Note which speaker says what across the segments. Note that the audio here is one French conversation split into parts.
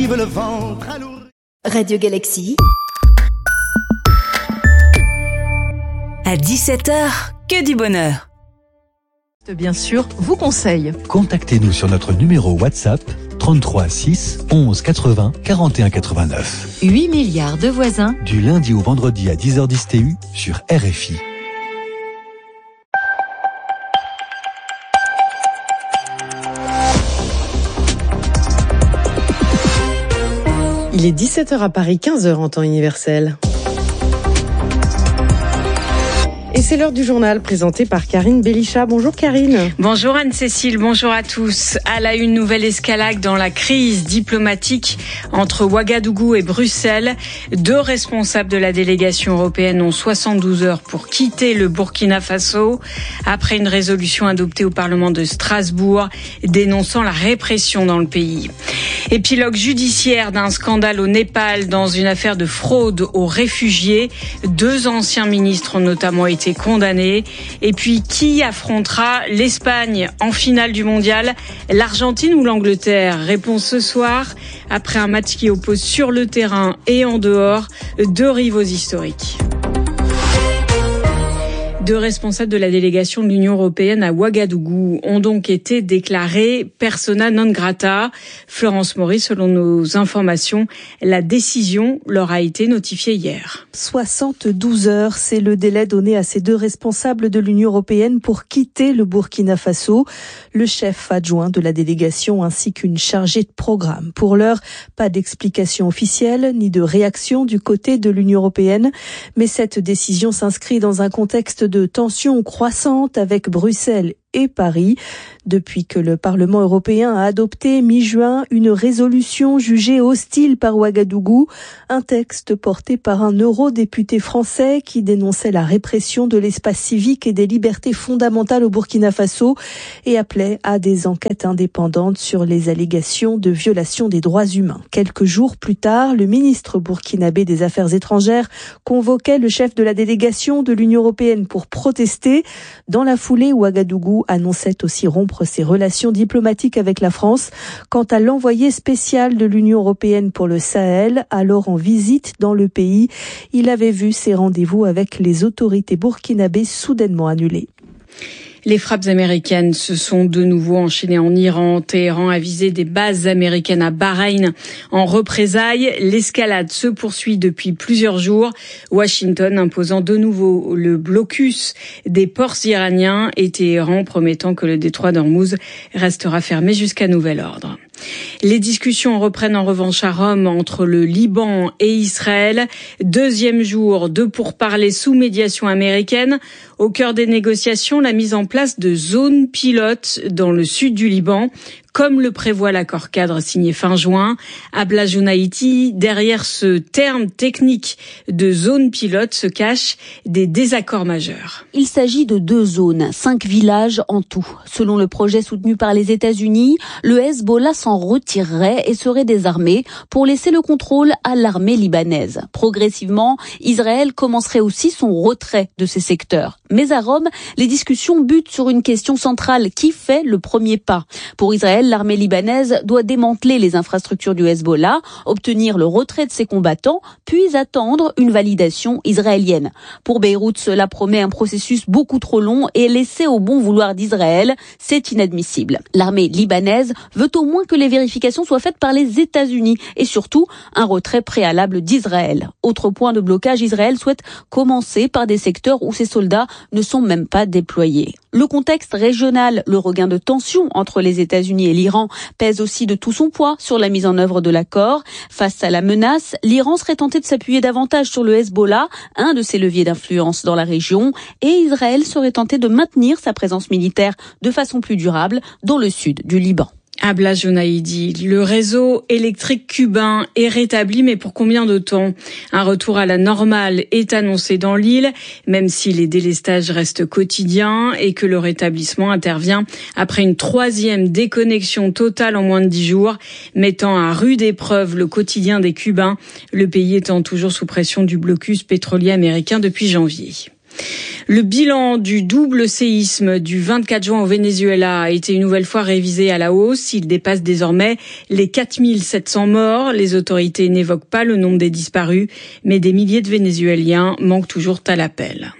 Speaker 1: arrive le ventre à l'oreille.
Speaker 2: Radio Galaxy.
Speaker 3: À 17h, que du bonheur.
Speaker 4: Bien sûr, vous conseille.
Speaker 5: Contactez-nous sur notre numéro WhatsApp 33 6 11 80 41 89.
Speaker 4: 8 milliards de voisins.
Speaker 5: Du lundi au vendredi à 10h10 TU sur RFI.
Speaker 4: Il est 17h à Paris, 15h en temps universel. Et c'est l'heure du journal présenté par Karine Bélichat. Bonjour Karine.
Speaker 6: Bonjour Anne-Cécile, bonjour à tous. À la une, nouvelle escalade dans la crise diplomatique entre Ouagadougou et Bruxelles. 2 responsables de la délégation européenne ont 72 heures pour quitter le Burkina Faso après une résolution adoptée au Parlement de Strasbourg dénonçant la répression dans le pays. Épilogue judiciaire d'un scandale au Népal dans une affaire de fraude aux réfugiés. 2 anciens ministres ont notamment été condamnés. Et puis, qui affrontera l'Espagne en finale du mondial? L'Argentine ou l'Angleterre? Réponse ce soir, après un match qui oppose sur le terrain et en dehors 2 rivaux historiques. 2 responsables de la délégation de l'Union européenne à Ouagadougou ont donc été déclarés persona non grata. Florence Maury, selon nos informations, la décision leur a été notifiée hier.
Speaker 7: 72 heures, c'est le délai donné à ces 2 responsables de l'Union européenne pour quitter le Burkina Faso, le chef adjoint de la délégation ainsi qu'une chargée de programme. Pour l'heure, pas d'explication officielle ni de réaction du côté de l'Union européenne, mais cette décision s'inscrit dans un contexte de tensions croissantes avec Bruxelles et Paris, depuis que le Parlement européen a adopté mi-juin une résolution jugée hostile par Ouagadougou, un texte porté par un eurodéputé français qui dénonçait la répression de l'espace civique et des libertés fondamentales au Burkina Faso et appelait à des enquêtes indépendantes sur les allégations de violation des droits humains. Quelques jours plus tard, le ministre burkinabé des Affaires étrangères convoquait le chef de la délégation de l'Union européenne pour protester. Dans la foulée, Ouagadougou annonçait aussi rompre ses relations diplomatiques avec la France. Quant à l'envoyé spécial de l'Union européenne pour le Sahel, alors en visite dans le pays, il avait vu ses rendez-vous avec les autorités burkinabées soudainement annulés.
Speaker 6: Les frappes américaines se sont de nouveau enchaînées en Iran. Téhéran a visé des bases américaines à Bahreïn en représailles. L'escalade se poursuit depuis plusieurs jours. Washington imposant de nouveau le blocus des ports iraniens et Téhéran promettant que le détroit d'Ormuz restera fermé jusqu'à nouvel ordre. Les discussions reprennent en revanche à Rome entre le Liban et Israël. 2e jour de pourparlers sous médiation américaine. Au cœur des négociations, la mise en place de zones pilotes dans le sud du Liban, comme le prévoit l'accord cadre signé fin juin. Abla Jounaïti, derrière ce terme technique de zone pilote se cachent des désaccords majeurs.
Speaker 8: Il s'agit de 2 zones, 5 villages en tout. Selon le projet soutenu par les États-Unis, le Hezbollah s'en retirerait et serait désarmé pour laisser le contrôle à l'armée libanaise. Progressivement, Israël commencerait aussi son retrait de ces secteurs. Mais à Rome, les discussions butent sur une question centrale. Qui fait le premier pas? Pour Israël, l'armée libanaise doit démanteler les infrastructures du Hezbollah, obtenir le retrait de ses combattants, puis attendre une validation israélienne. Pour Beyrouth, cela promet un processus beaucoup trop long et laissé au bon vouloir d'Israël, c'est inadmissible. L'armée libanaise veut au moins que les vérifications soient faites par les États-Unis et surtout un retrait préalable d'Israël. Autre point de blocage, Israël souhaite commencer par des secteurs où ses soldats ne sont même pas déployés. Le contexte régional, le regain de tension entre les États-Unis et l'Iran pèse aussi de tout son poids sur la mise en œuvre de l'accord. Face à la menace, l'Iran serait tenté de s'appuyer davantage sur le Hezbollah, un de ses leviers d'influence dans la région, et Israël serait tenté de maintenir sa présence militaire de façon plus durable dans le sud du Liban.
Speaker 6: Abla Jounaïdi, le réseau électrique cubain est rétabli, mais pour combien de temps? Un retour à la normale est annoncé dans l'île, même si les délestages restent quotidiens et que le rétablissement intervient après une 3e déconnexion totale en moins de 10 jours, mettant à rude épreuve le quotidien des Cubains, le pays étant toujours sous pression du blocus pétrolier américain depuis janvier. Le bilan du double séisme du 24 juin au Venezuela a été une nouvelle fois révisé à la hausse. Il dépasse désormais les 4700 morts. Les autorités n'évoquent pas le nombre des disparus, mais des milliers de Vénézuéliens manquent toujours à l'appel.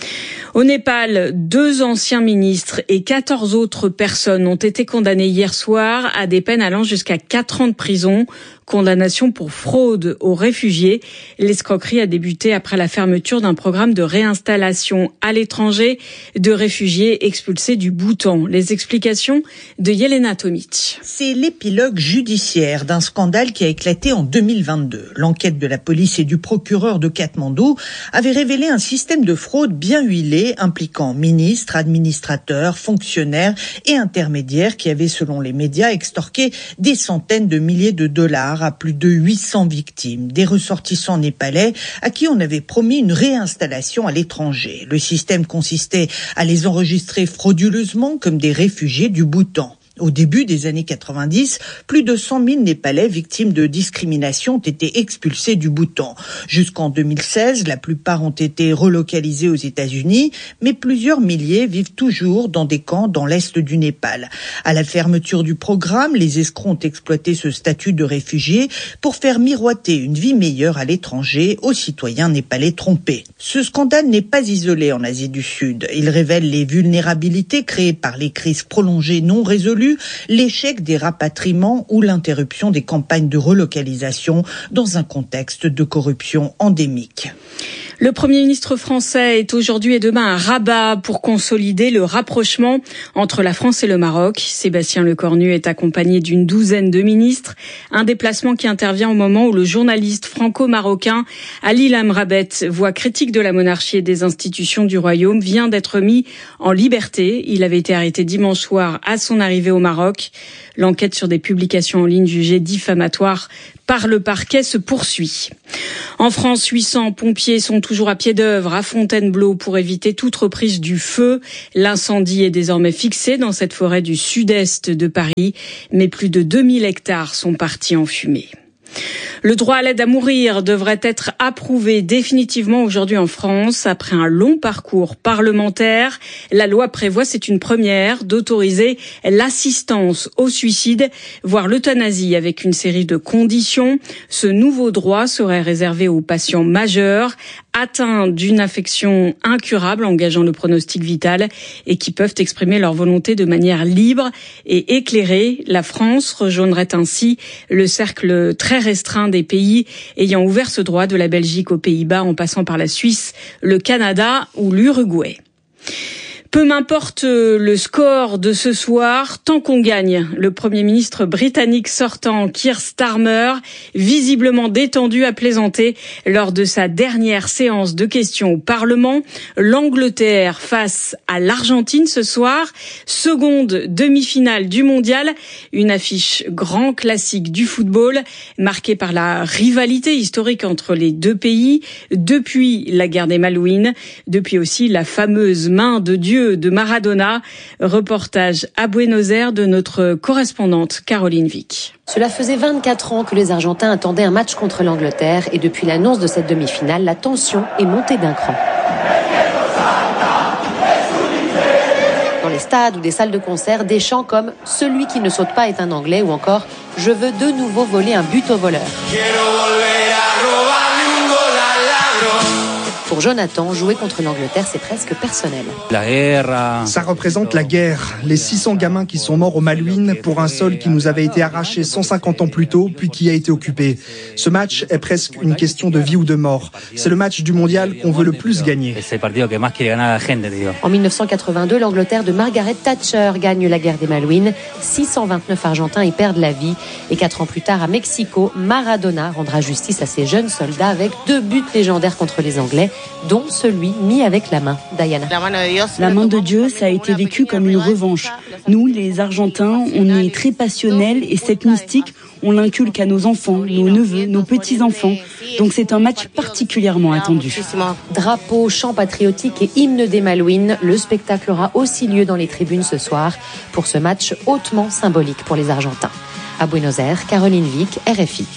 Speaker 6: Au Népal, 2 anciens ministres et 14 autres personnes ont été condamnées hier soir à des peines allant jusqu'à 4 ans de prison. Condamnation pour fraude aux réfugiés. L'escroquerie a débuté après la fermeture d'un programme de réinstallation à l'étranger de réfugiés expulsés du Bhoutan. Les explications de Yelena Tomic.
Speaker 1: C'est l'épilogue judiciaire d'un scandale qui a éclaté en 2022. L'enquête de la police et du procureur de Katmandou avait révélé un système de fraude bien huilé impliquant ministres, administrateurs, fonctionnaires et intermédiaires qui avaient, selon les médias, extorqué des centaines de milliers de dollars à plus de 800 victimes, des ressortissants népalais à qui on avait promis une réinstallation à l'étranger. Le système consistait à les enregistrer frauduleusement comme des réfugiés du Bhoutan. Au début des années 90, plus de 100 000 Népalais victimes de discrimination ont été expulsés du Bhoutan. Jusqu'en 2016, la plupart ont été relocalisés aux États-Unis, mais plusieurs milliers vivent toujours dans des camps dans l'est du Népal. À la fermeture du programme, les escrocs ont exploité ce statut de réfugié pour faire miroiter une vie meilleure à l'étranger aux citoyens népalais trompés. Ce scandale n'est pas isolé en Asie du Sud. Il révèle les vulnérabilités créées par les crises prolongées non résolues, l'échec des rapatriements ou l'interruption des campagnes de relocalisation dans un contexte de corruption endémique.
Speaker 6: Le Premier ministre français est aujourd'hui et demain à Rabat pour consolider le rapprochement entre la France et le Maroc. Sébastien Lecornu est accompagné d'une douzaine de ministres. Un déplacement qui intervient au moment où le journaliste franco-marocain Ali Lamrabet, voix critique de la monarchie et des institutions du royaume, vient d'être mis en liberté. Il avait été arrêté dimanche soir à son arrivée au Maroc. L'enquête sur des publications en ligne jugées diffamatoires par le parquet se poursuit. En France, 800 pompiers sont toujours à pied d'œuvre à Fontainebleau pour éviter toute reprise du feu. L'incendie est désormais fixé dans cette forêt du sud-est de Paris, mais plus de 2000 hectares sont partis en fumée. Le droit à l'aide à mourir devrait être approuvé définitivement aujourd'hui en France. Après un long parcours parlementaire, la loi prévoit, c'est une première, d'autoriser l'assistance au suicide, voire l'euthanasie avec une série de conditions. Ce nouveau droit serait réservé aux patients majeurs atteints d'une affection incurable engageant le pronostic vital et qui peuvent exprimer leur volonté de manière libre et éclairée. La France rejoindrait ainsi le cercle très restreint des pays ayant ouvert ce droit, de la Belgique aux Pays-Bas en passant par la Suisse, le Canada ou l'Uruguay. Peu m'importe le score de ce soir, tant qu'on gagne. Le Premier ministre britannique sortant, Keir Starmer, visiblement détendu, a plaisanté lors de sa dernière séance de questions au Parlement. L'Angleterre face à l'Argentine ce soir, seconde demi-finale du mondial. Une affiche grand classique du football, marquée par la rivalité historique entre les deux pays, depuis la guerre des Malouines, depuis aussi la fameuse main de Dieu de Maradona. Reportage à Buenos Aires de notre correspondante Caroline Vic.
Speaker 2: Cela faisait 24 ans que les Argentins attendaient un match contre l'Angleterre et depuis l'annonce de cette demi-finale, la tension est montée d'un cran. Dans les stades ou des salles de concert, des chants comme « Celui qui ne saute pas est un Anglais » ou encore « Je veux de nouveau voler un but au voleur ». Pour Jonathan, jouer contre l'Angleterre, c'est presque personnel.
Speaker 9: Ça représente la guerre. Les 600 gamins qui sont morts aux Malouines pour un sol qui nous avait été arraché 150 ans plus tôt, puis qui a été occupé. Ce match est presque une question de vie ou de mort. C'est le match du mondial qu'on veut le plus gagner.
Speaker 2: En 1982, l'Angleterre de Margaret Thatcher gagne la guerre des Malouines. 629 Argentins y perdent la vie. Et 4 ans plus tard, à Mexico, Maradona rendra justice à ses jeunes soldats avec 2 buts légendaires contre les Anglais, dont celui mis avec la main. Diana.
Speaker 10: La main de Dieu, ça a été vécu comme une revanche. Nous, les Argentins, on est très passionnels et cette mystique, on l'inculque à nos enfants, nos neveux, nos petits-enfants. Donc c'est un match particulièrement attendu.
Speaker 2: Drapeaux, chants patriotiques et hymnes des Malouines, le spectacle aura aussi lieu dans les tribunes ce soir pour ce match hautement symbolique pour les Argentins. À Buenos Aires, Caroline Vic, RFI.